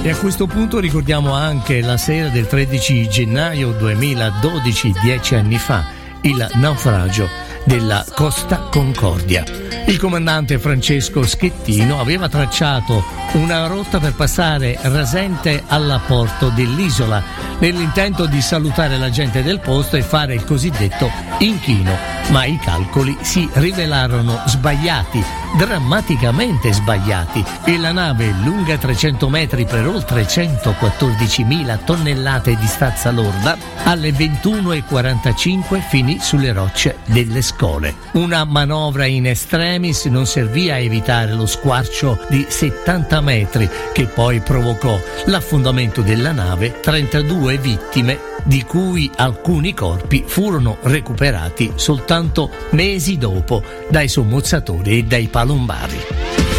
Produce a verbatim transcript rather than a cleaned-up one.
E a questo punto ricordiamo anche la sera del tredici gennaio duemiladodici, dieci anni fa, il naufragio della Costa Concordia. Il comandante Francesco Schettino aveva tracciato una rotta per passare rasente all'apporto dell'isola nell'intento di salutare la gente del posto e fare il cosiddetto inchino, ma i calcoli si rivelarono sbagliati, drammaticamente sbagliati, e la nave, lunga trecento metri per oltre centoquattordicimila tonnellate di stazza lorda, alle ventuno e quarantacinque finì sulle rocce delle Scole. Una manovra in extremis non servì a evitare lo squarcio di settanta metri che poi provocò l'affondamento della nave, trentadue vittime, di cui alcuni corpi furono recuperati soltanto mesi dopo dai sommozzatori e dai palombari.